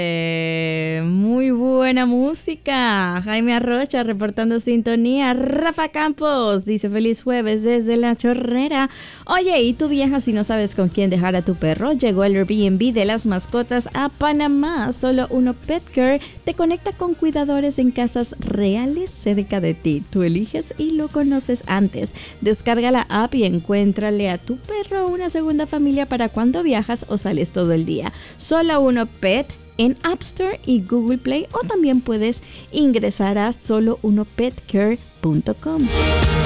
Muy buena música. Jaime Arrocha reportando sintonía. Rafa Campos dice feliz jueves desde La Chorrera. Oye, ¿y tú viajas y no sabes con quién dejar a tu perro? Llegó el Airbnb de las mascotas a Panamá. Solo Uno Pet Care te conecta con cuidadores en casas reales cerca de ti. Tú eliges y lo conoces antes. Descarga la app y encuéntrale a tu perro una segunda familia para cuando viajas o sales todo el día. Solo Uno Pet en App Store y Google Play, o también puedes ingresar a solounopetcare.com.